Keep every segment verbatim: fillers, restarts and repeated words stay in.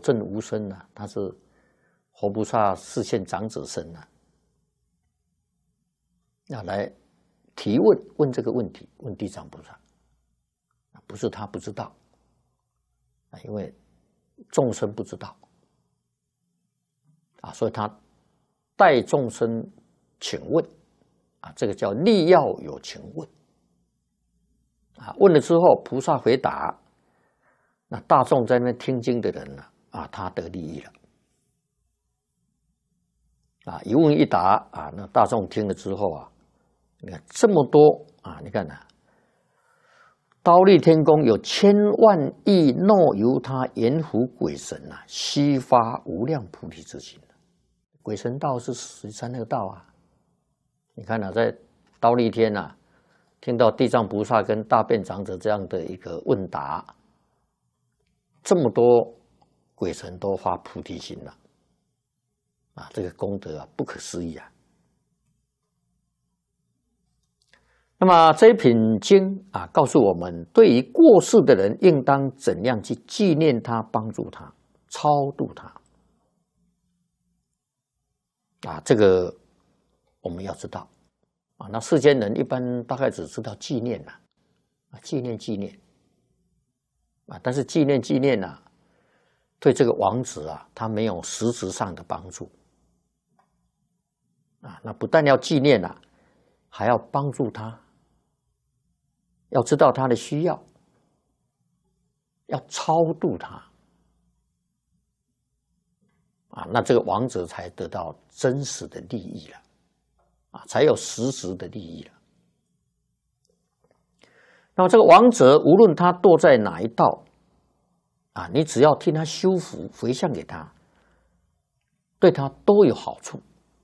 证无生啊，他是活菩萨示现长者身啊，那来提问问这个问题，问地藏菩萨，不是他不知道啊，因为众生不知道啊，所以他代众生请问啊，这个叫力要有情问啊，问了之后菩萨回答，那大众在那听经的人呢啊，他得利益了啊，一问一答啊，那大众听了之后啊，你看这么多啊，你看呐、啊，忉利天宫有千万亿若由他阎浮鬼神啊，悉发无量菩提之心。鬼神道是十三恶道啊，你看啊，在忉利天啊，听到地藏菩萨跟大辩长者这样的一个问答，这么多鬼神都发菩提心了啊，这个功德啊不可思议啊。那么这一品经啊，告诉我们，对于过世的人，应当怎样去纪念他、帮助他、超度他啊？这个我们要知道啊。那世间人一般大概只知道纪念呐，啊，纪念纪念啊，但是纪念纪念呐，对这个亡者啊，他没有实质上的帮助啊。那不但要纪念呐，还要帮助他。要知道他的需要，要超度他啊，那这个亡者才得到真实的利益了啊，才有实质的利益了。那么这个亡者无论他堕在哪一道啊，你只要替他修福回向给他，对他都有好处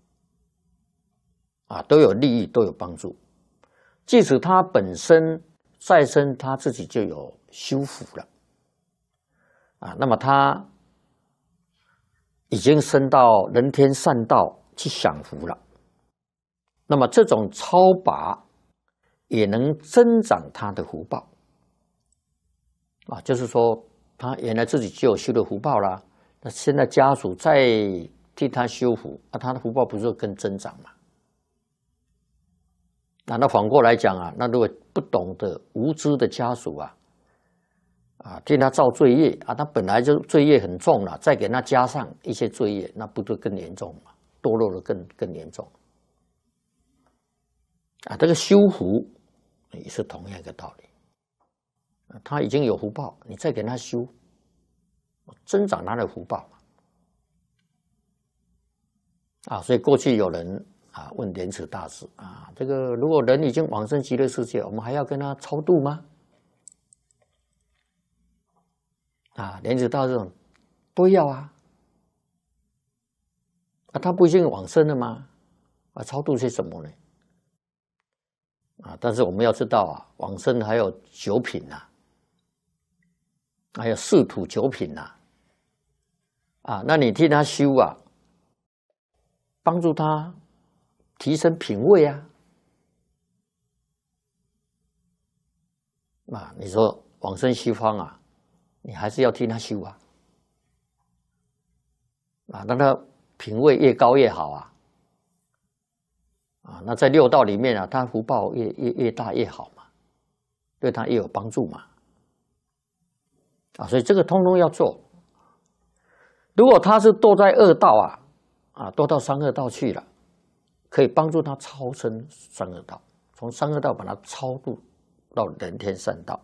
啊，都有利益，都有帮助。即使他本身再生，他自己就有修福了啊，那么他已经升到人天善道去享福了，那么这种超拔也能增长他的福报啊，就是说他原来自己就有修的福报啦，那现在家属再替他修福啊，他的福报不是更增长吗？啊，那反过来讲啊，那如果不懂得无知的家属啊，啊，替他造罪业啊，他本来就罪业很重了，再给他加上一些罪业，那不就更严重吗？堕落的更更严重啊！这个修福也是同样一个道理，他已经有福报，你再给他修，增长他的福报啊！所以过去有人啊，问莲池大师啊，这个如果人已经往生极乐世界，我们还要跟他超度吗？啊，莲池大师说都要啊，啊，他不已经往生了吗？啊，超度些什么呢？啊，但是我们要知道啊，往生还有九品呐、啊，还有四土九品呐、啊，啊，那你替他修啊，帮助他提升品位啊！啊，你说往生西方啊，你还是要替他修啊！啊，让他品位越高越好啊！啊，那在六道里面啊，他福报越越越大越好嘛，对他越有帮助嘛！啊，所以这个通通要做。如果他是堕在恶道啊，啊，堕到三恶道去了。可以帮助他超生三恶道，从三恶道把他超度到人天善道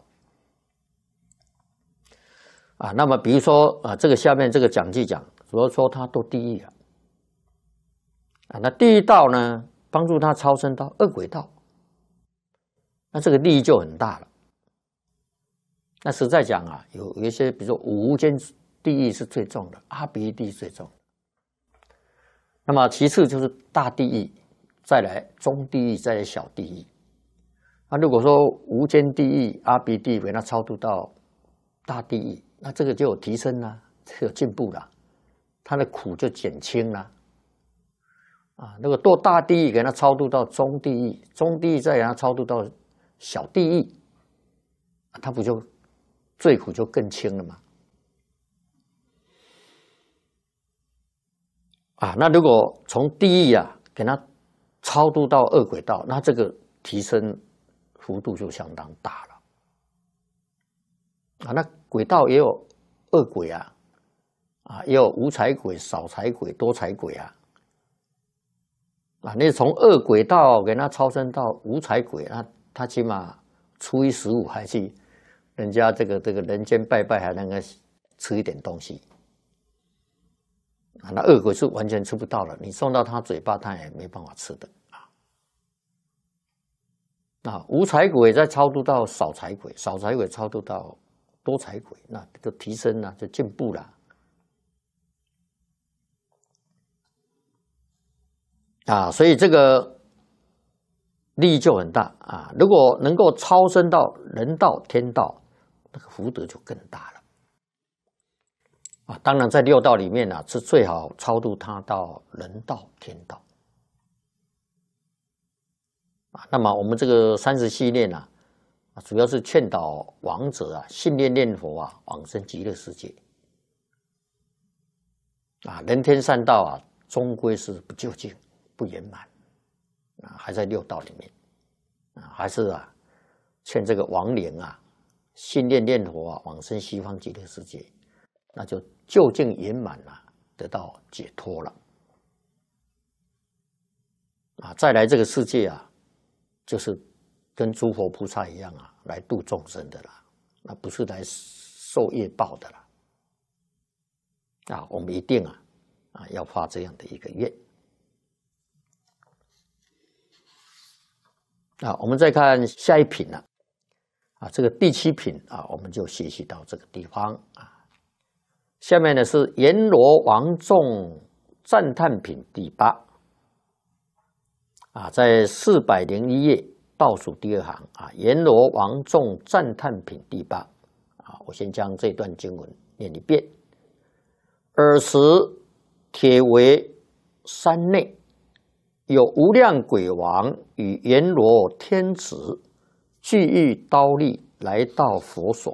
啊。那么，比如说啊，这个下面这个讲记讲，如果说他堕地狱了啊，那地狱道呢，帮助他超生到恶鬼道，那这个利益就很大了。那实在讲啊，有有一些，比如说无间地狱是最重的，阿鼻地狱最重。那么其次就是大地狱。再来中地狱，再来小地狱。那如果说无间地狱、阿鼻地狱给他超度到大地狱，那这个就有提升了，就有进步了，他的苦就减轻了。啊，如果堕大地狱给他超度到中地狱，中地狱再给他超度到小地狱，他不就罪苦就更轻了吗？ 啊，那如果从地狱啊给它超度到恶鬼道，那这个提升幅度就相当大了。啊，那鬼道也有恶鬼啊，啊，也有无财鬼、少财鬼、多财鬼啊。啊，你从恶鬼道给他超升到无财鬼，那他起码初一十五还去人家这个这个人间拜拜，还能够吃一点东西。啊，那恶鬼是完全吃不到了，你送到他嘴巴，他也没办法吃的啊。啊，无财鬼再超度到少财鬼，少财鬼超度到多财鬼，那就提升了，就进步了。啊，所以这个利益就很大啊！如果能够超升到人道、天道，那个福德就更大了啊！当然，在六道里面啊，是最好超度他到人道、天道啊。那么我们这个三十系列呢，啊，主要是劝导亡者啊，信念念佛啊，往生极乐世界啊。人天善道啊，终归是不究竟。不圆满啊，还在六道里面啊，还是啊，劝这个亡灵啊，信念念佛啊，往生西方极乐世界，那就究竟圆满了，得到解脱了啊！再来这个世界啊，就是跟诸佛菩萨一样啊，来度众生的啦，那不是来受业报的啦啊！我们一定啊啊要发这样的一个愿。啊，我们再看下一品了，啊，这个第七品啊，我们就学习到这个地方啊。下面呢是阎罗王众赞叹品第八，啊，在四百零一页倒数第二行啊，阎罗王众赞叹品第八啊，我先将这段经文念一遍。尔时铁围山内。有无量鬼王与阎罗天子俱欲刀立来到佛所。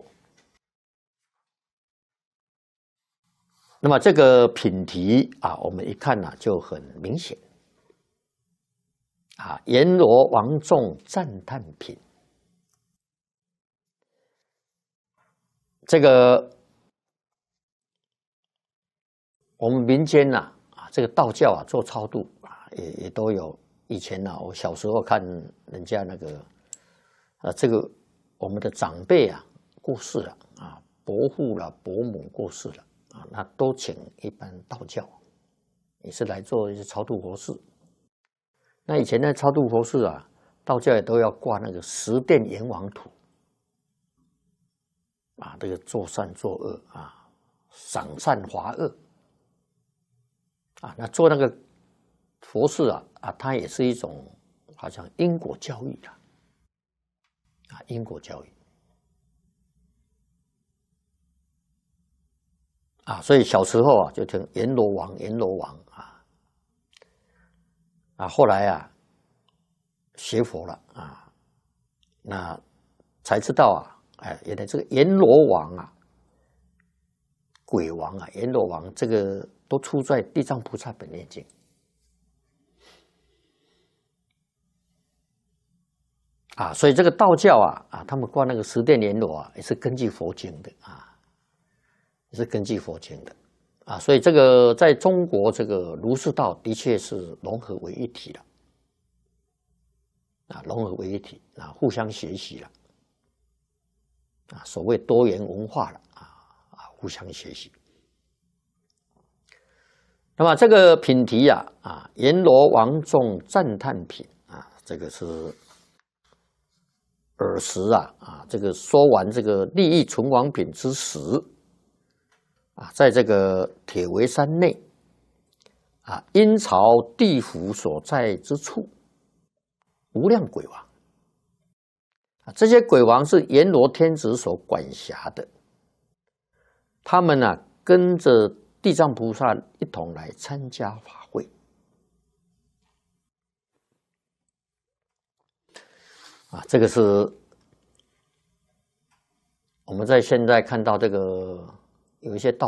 那么这个品题啊，我们一看呢、啊、就很明显啊，阎罗王众赞叹品。这个我们民间呐 啊, 啊，这个道教啊做超度。也也都有，以前呢、啊，我小时候看人家那个，啊，这个我们的长辈啊过世了啊，伯父了、伯母过世了啊，那都请一般道教，也是来做一些超度佛事。那以前的超度佛事啊，道教也都要挂那个十殿阎王图啊，这个做善做恶啊，赏善罚恶啊，那做那个。佛事啊啊，它也是一种好像因果教育的啊，因果教育啊，所以小时候啊就听阎罗王，阎罗王啊啊，后来啊学佛了啊，那才知道啊，哎，原来这个阎罗王啊、鬼王啊、阎罗王这个都出在《地藏菩萨本愿经》。啊，所以这个道教啊啊，他们挂那个十殿阎罗啊，也是根据佛经的啊，也是根据佛经的啊，所以这个在中国这个儒释道的确是融合为一体了啊，融合为一体啊，互相学习了啊，所谓多元文化了啊啊，互相学习。那么这个品题呀啊，阎罗王众赞叹品啊，这个是。尔时啊啊，这个说完这个利益存亡品之时啊，在这个铁围山内啊，阴曹地府所在之处，无量鬼王啊，这些鬼王是阎罗天子所管辖的，他们呢、啊、跟着地藏菩萨一同来参加法会。啊，这个是我们在现在看到这个有一些道。